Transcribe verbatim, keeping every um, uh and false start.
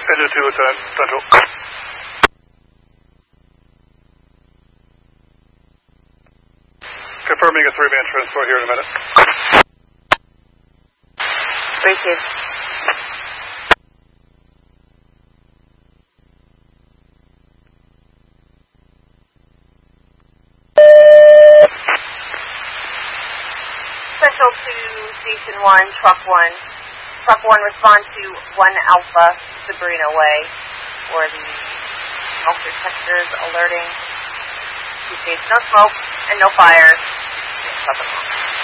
Engine two, Lieutenant Central. Confirming a three-man transfer here in a minute. Received. Central to Station one, Truck one. Truck one, respond to one Alpha, Sabrina Way, for the smoke detectors alerting. Two states, no smoke and no fire. Nothing wrong.